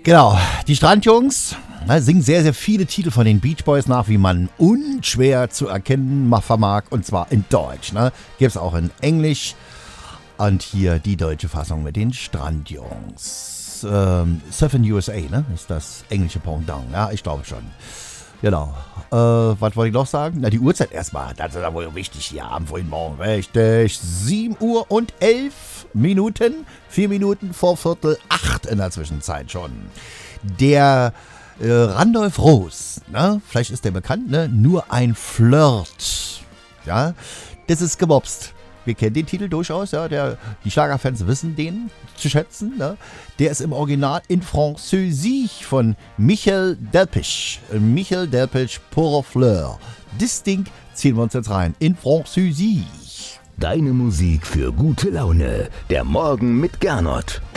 Genau, die Strandjungs singen sehr, sehr viele Titel von den Beach Boys nach, wie man unschwer zu erkennen vermag. Und zwar in Deutsch. Gibt es auch in Englisch. Und hier die deutsche Fassung mit den Strandjungs. Surfin' USA, ist das englische Pendant. Ja, ich glaube schon. Genau. Was wollte ich noch sagen? Die Uhrzeit erstmal. Das ist ja wohl wichtig hier am frühen Morgen. Richtig. 7 Uhr und 11 Minuten. 4 Minuten vor 7:45 in der Zwischenzeit schon. Der Randolph Roos, vielleicht ist der bekannt, nur ein Flirt. Ja, das ist gemobst. Wir kennen den Titel durchaus, ja. Die Schlagerfans wissen den zu schätzen. Der ist im Original in Französisch von Michel Delpech. Michel Delpech, Pour Fleur. Das Ding ziehen wir uns jetzt rein. In Französisch. Deine Musik für gute Laune. Der Morgen mit Gernot.